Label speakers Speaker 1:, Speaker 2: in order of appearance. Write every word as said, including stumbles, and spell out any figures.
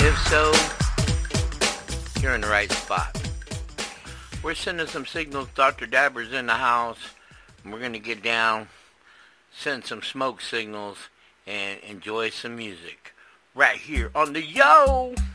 Speaker 1: If so, you're in the right spot. We're sending some signals. Doctor Dabber's in the house. And we're going to get down, send some smoke signals, and enjoy some music. Right here on the Yo!